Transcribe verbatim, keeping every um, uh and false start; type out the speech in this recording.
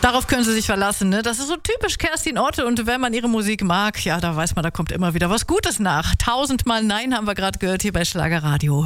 Darauf können Sie sich verlassen, ne? Das ist so typisch Kerstin Ott und wenn man ihre Musik mag, ja, da weiß man, da kommt immer wieder was Gutes nach. Tausendmal Nein haben wir gerade gehört hier bei Schlagerradio.